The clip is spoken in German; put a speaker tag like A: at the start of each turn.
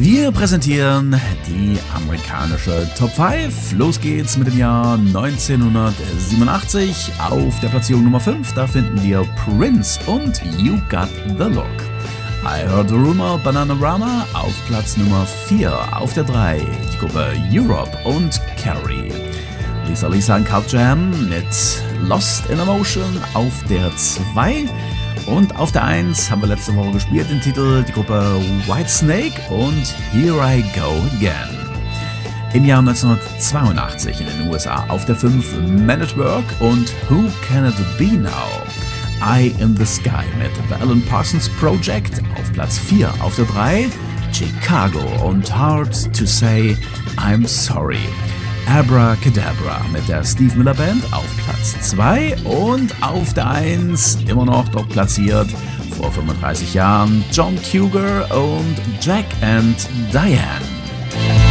A: Wir präsentieren die amerikanische Top 5. Los geht's mit dem Jahr 1987. Auf der Platzierung Nummer 5, da finden wir Prince und You Got the Look. I Heard the Rumor, Bananarama auf Platz Nummer 4. Auf der 3 die Gruppe Europe und Carrie. Lisa Lisa und Cult Jam mit Lost in Emotion auf der 2. Und auf der 1 haben wir letzte Woche gespielt, den Titel, die Gruppe Whitesnake und Here I Go Again. Im Jahr 1982 in den USA auf der 5 Men at Work und Who Can It Be Now? Eye in the Sky mit The Alan Parsons Project auf Platz 4. Auf der 3 Chicago und Hard to Say I'm Sorry. Abracadabra mit der Steve Miller Band auf Platz 2 und auf der 1 immer noch dort platziert vor 35 Jahren John Cougar und Jack and Diane.